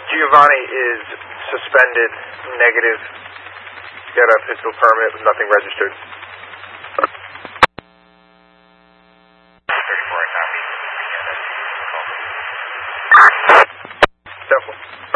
Giovanni is suspended, negative. Got a pistol permit with nothing registered. 34, I copy. Definitely.